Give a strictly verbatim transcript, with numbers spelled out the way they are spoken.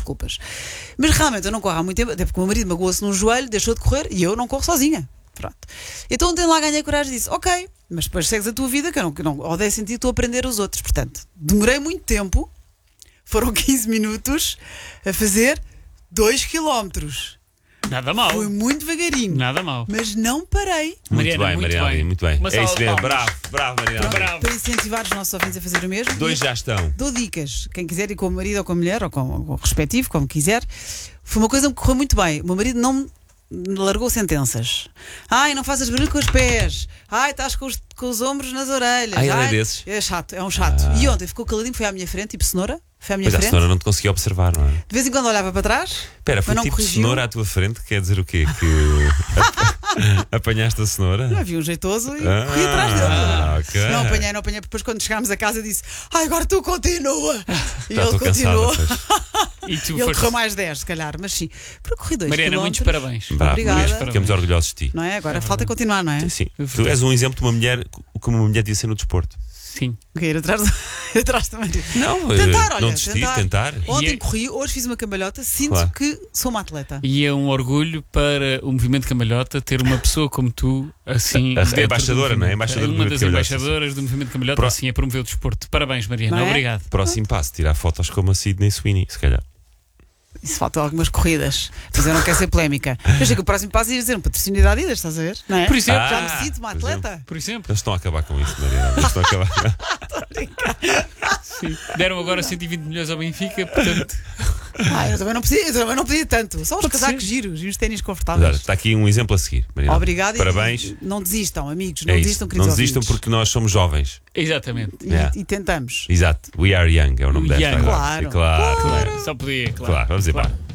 desculpas. Mas realmente eu não corro há muito tempo, até porque o meu marido magoou-se num joelho, deixou de correr e eu não corro sozinha. Pronto. Então ontem lá ganhei coragem e disse: ok, mas depois segues a tua vida, que eu não, que não odeio sentir, estou a aprender os outros. Portanto, demorei muito tempo, foram quinze minutos a fazer dois quilómetros. Nada mal. Foi muito devagarinho. Nada mal. Mas não parei. Muito Mariana, bem, muito Mariana, bem. muito bem. Uma É salva isso de mesmo, palmas. bravo, bravo, Mariana. Bravo. Para incentivar os nossos ouvintes a fazer o mesmo. Dois E já estão. dou dicas. Quem quiser ir com o marido ou com a mulher, ou com, com o respectivo, como quiser. Foi uma coisa que correu muito bem. O meu marido não me largou sentenças. Ai, não fazes barulho com os pés. Ai, estás com os, com os ombros nas orelhas. Ai, ele é Ai, desses? é chato, é um chato. Ah. E ontem ficou caladinho, foi à minha frente, tipo cenoura. Foi à minha Pois a frente. cenoura não te conseguia observar, não é? De vez em quando olhava para trás. Espera, foi mas não tipo corrigiu. cenoura à tua frente, quer dizer o quê? Que ap- apanhaste a cenoura? Havia um jeitoso e Ah, corri atrás dele. ok. Não apanhei, não apanhei. Depois, quando chegámos a casa, disse: ai, agora tu continua. E Já ele estou continuou. cansada, pois. E tu E ele foste... correu mais dez, se calhar, mas sim. Percorri dois Mariana, quilómetros. muitos parabéns. Bravo, Obrigada. Mariana, ficamos orgulhosos de ti. Não é? Agora falta continuar, não é? Sim, tu és um exemplo de uma mulher, como uma mulher devia ser no desporto. Sim. Ok, ir atrás, do- ir atrás do marido. Não, Tentar, eh, olha, não desistir, tentar. Ontem E é- corri, hoje fiz uma cambalhota, sinto Claro. que sou uma atleta. E é um orgulho para o movimento Camalhota ter uma pessoa como tu, assim. A- a dentro do embaixadora, não é? movimento. Embaixadora do Uma movimento das Camalhota, embaixadoras do movimento Camalhota, Pro- assim, a promover o desporto. Parabéns, Mariana. Não é? Obrigado. Próximo passo, tirar fotos como a Sidney Sweeney, se calhar. Isso faltam algumas corridas, mas eu não quero ser polémica. Eu achei que o próximo passo ia dizer um patrocínio da Adidas, estás a ver? Não é? Por exemplo. Já Ah, me sinto uma por exemplo. atleta. Por exemplo, Eles estão a acabar com isso, Mariana. Eles estão a acabar. sim. Deram agora cento e vinte milhões ao Benfica, portanto. Ah, eu também não pedi, eu também não pedi tanto. Só os Pode casacos ser. giros e os ténis Mas, olha, confortáveis. está aqui um exemplo a seguir, Mariana. Obrigado. e- Parabéns. e não desistam, amigos. Não É desistam, isso. queridos Não desistam ouvintes. porque nós somos jovens. Exatamente. E, Yeah. e tentamos. Exato. We are young é o nome desta Young. agora. Claro. Claro, Claro. Só podia, claro. claro. Vamos embora.